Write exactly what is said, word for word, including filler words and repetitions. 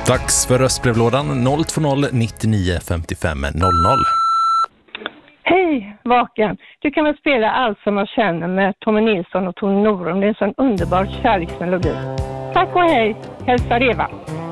Dags för röstbrevlådan noll två noll nittionio femtiofem noll noll. Hej, Vaken. Du kan väl spela Allt som jag känner med Tommy Nilsson och Tony Norum. Det är en sån underbar kärleksmelodi. Tack och hej. Hälsa Eva.